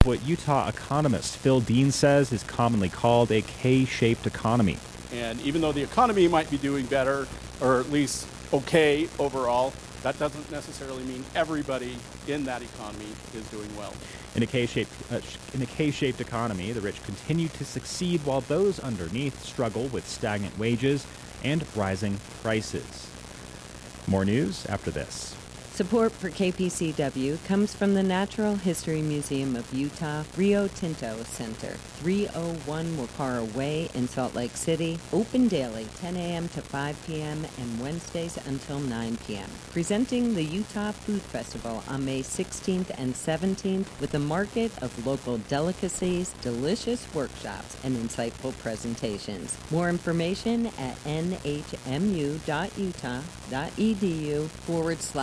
what Utah economist Phil Dean says is commonly called a K-shaped economy. And even though the economy might be doing better, or at least okay overall, that doesn't necessarily mean everybody in that economy is doing well. In a K-shaped economy, the rich continue to succeed while those underneath struggle with stagnant wages and rising prices. More news after this. Support for KPCW comes from the Natural History Museum of Utah Rio Tinto Center, 301 Wakara Way in Salt Lake City, open daily 10 a.m. to 5 p.m. and Wednesdays until 9 p.m. Presenting the Utah Food Festival on May 16th and 17th with a market of local delicacies, delicious workshops, and insightful presentations. More information at nhmu.utah.edu/